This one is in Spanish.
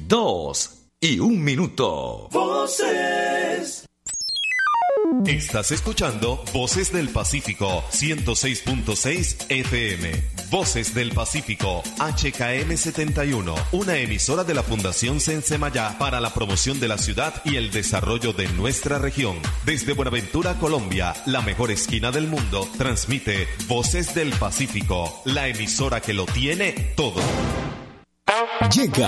2 y 1 minuto. Voces. Estás escuchando Voces del Pacífico 106.6 FM. Voces del Pacífico HKM 71, una emisora de la Fundación Sensemayá para la promoción de la ciudad y el desarrollo de nuestra región. Desde Buenaventura, Colombia, la mejor esquina del mundo, transmite Voces del Pacífico, la emisora que lo tiene todo. Llega